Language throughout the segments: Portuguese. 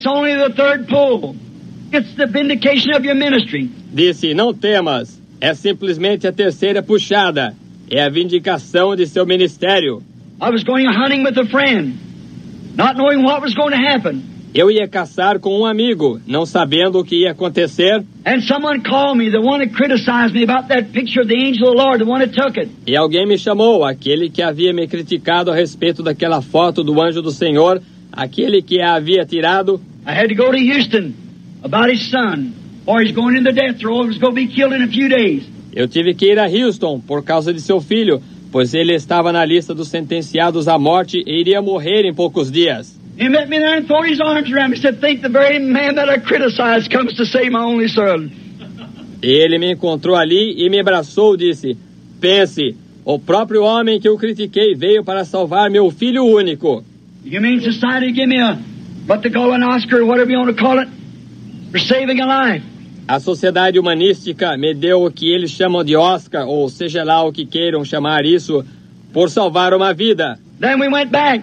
only the third pull. It's the vindication of your ministry. Disse, não temas, é simplesmente a terceira puxada, é a vindicação de seu ministério. I was going hunting with a friend, not knowing what was going to happen. Eu ia caçar com um amigo, não sabendo o que ia acontecer. And someone called me, the one that criticized me about that picture of the angel of the Lord, the one that took it. E alguém me chamou, aquele que havia me criticado a respeito daquela foto do anjo do Senhor, aquele que a havia tirado. I had to go to Houston about his son, or he's going in the death row, he was going to be killed in a few days. Eu tive que ir a Houston por causa de seu filho, pois ele estava na lista dos sentenciados à morte e iria morrer em poucos dias. He met me there and threw his arms around me. He said, think the very man that I criticized comes to save my only son. E ele me encontrou ali e me abraçou e disse, pense, o próprio homem que eu critiquei veio para salvar meu filho único. You mean society give me what they call an Oscar, or whatever you want to call it, for saving a life? A sociedade humanística me deu o que eles chamam de Oscar, ou seja lá o que queiram chamar isso, por salvar uma vida. Then we went back.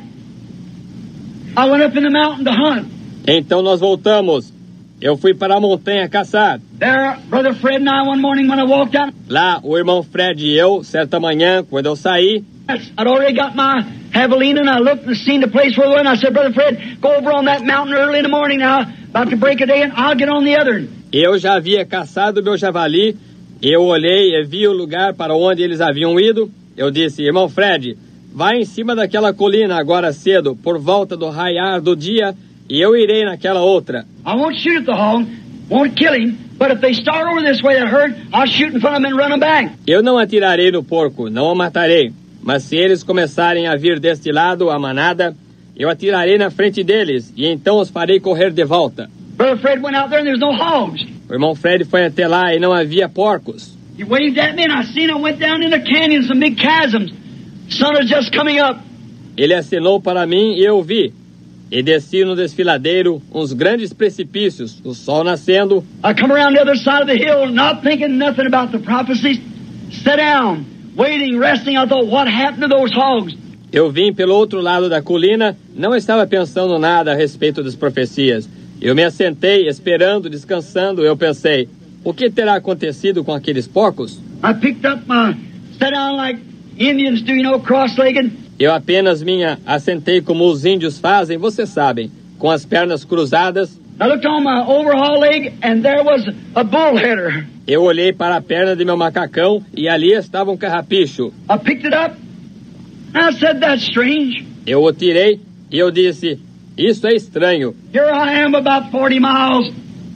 I went up in the mountain to hunt. Então nós voltamos. Eu fui para a montanha caçar. There, Brother Fred and I, one morning when I walked down, Lá, o irmão Fred e eu, certa manhã, quando eu saí, I'd already got my javelin and I looked and seen the place where we went. I said, Brother Fred, go over on that mountain early in the morning now, about to break a day, and I'll get on the other. eu já havia caçado meu javali. Eu olhei e vi o lugar para onde eles haviam ido. Eu disse, irmão Fred, vai em cima daquela colina agora cedo, por volta do raiar do dia, e eu irei naquela outra. I won't shoot at the hog, won't kill him, but if they start over this way, that herd, I'll shoot in front of them and run them back. Eu não atirarei no porco, não o matarei. Mas se eles começarem a vir deste lado, a manada, eu atirarei na frente deles, e então os farei correr de volta. Brother Fred went out there and there's no hogs. O irmão Fred foi até lá e não havia porcos. He waved at me and I seen I went down in the canyon, some big chasms. Sun is just coming up. Ele acenou para mim e eu vi. E desci no desfiladeiro uns grandes precipícios, o sol nascendo. I come around the other side of the hill, not thinking nothing about the prophecies. Sat down, waiting, resting. I thought, what happened to those hogs? Eu vim pelo outro lado da colina, não estava pensando nada a respeito das profecias. Eu me assentei, esperando, descansando. Eu pensei, o que terá acontecido com aqueles porcos? I picked up my, sat down like Indians do, cross-legged. Eu apenas me assentei como os índios fazem, vocês sabem, com as pernas cruzadas. I looked on my overhaul leg and there was a bullheader. Eu olhei para a perna de meu macacão e ali estava um carrapicho. I picked it up and I said, that's strange. Eu o tirei e eu disse, isso é estranho. Here I am about 40 miles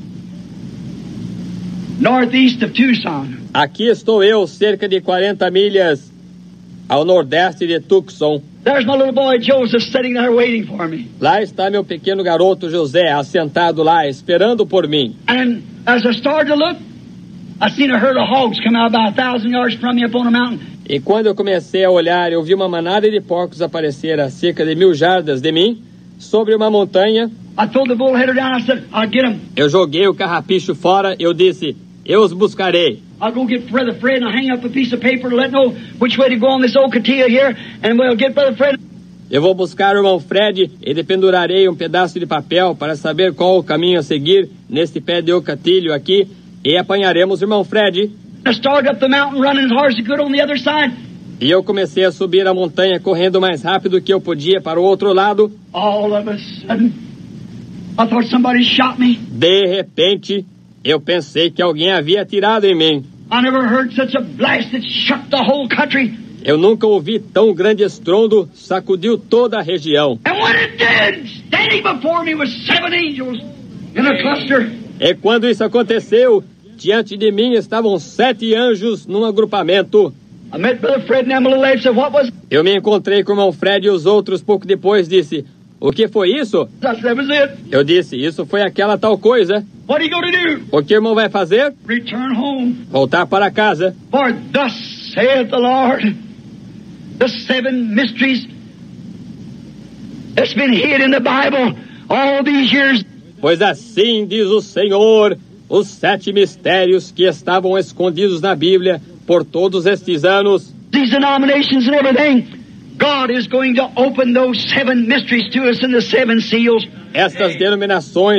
northeast of Tucson. Aqui estou eu, cerca de 40 milhas ao nordeste de Tucson. There's my little boy Joseph sitting there waiting for me. Lá está meu pequeno garoto José, assentado lá, esperando por mim. And as I started to look, I seen a herd of hogs come out about 1,000 yards from me up on the mountain. E quando eu comecei a olhar, eu vi uma manada de porcos aparecer a cerca de 1.000 jardas de mim, sobre uma montanha. I threw the bullheader down. I said, I'll get them. Eu joguei o carrapicho fora, eu disse, eu os buscarei. I'll go get Brother Fred and I'll hang up a piece of paper to let know which way to go on this old catilla here, and we'll get Brother Fred. Eu vou buscar o irmão Fred e lhe pendurarei um pedaço de papel para saber qual o caminho a seguir neste pé de eucatilho aqui, e apanharemos o irmão Fred. I started up the mountain running as hard as I could on the other side. E eu comecei a subir a montanha correndo o mais rápido que eu podia para o outro lado. All of a sudden, I thought somebody shot me. De repente, eu pensei que alguém havia atirado em mim. I never heard such a blast that shook the whole country. Eu nunca ouvi tão grande estrondo, sacudiu toda a região. And when it did, standing before me was 7 angels in a cluster. E quando isso aconteceu, diante de mim estavam 7 anjos num agrupamento. I met Brother Fred and them little lads said, what was it? Eu me encontrei com o irmão Fred e os outros pouco depois disse, o que foi isso? I said, that was it. Eu disse, isso foi aquela tal coisa. What are you going to do? O que o irmão vai fazer? Return home. Voltar para casa. For thus saith the Lord, the 7 mysteries that's been hid in the Bible all these years. Pois assim diz o Senhor, os 7 mistérios que estavam escondidos na Bíblia por todos estes anos. These denominations and everything, God is going to open those 7 mysteries to us in the 7 seals. Estas denominações